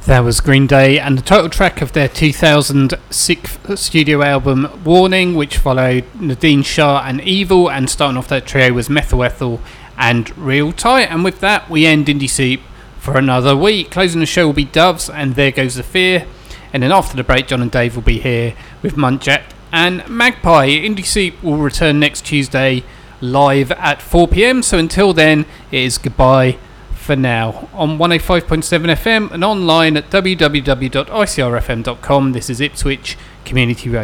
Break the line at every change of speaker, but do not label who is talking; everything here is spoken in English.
That was Green Day and the title track of their 2006 studio album Warning, which followed Nadine Shah and Evil, and starting off that trio was Methyl Ethel and Real Tight. And with that we end Indie Soup for another week. Closing the show will be Doves and There Goes the Fear, and then after the break John and Dave will be here with Muntjac and Magpie. Indie Soup will return next Tuesday live at 4pm, so until then it is goodbye for now on 105.7 FM and online at www.icrfm.com. This is Ipswich Community Radio.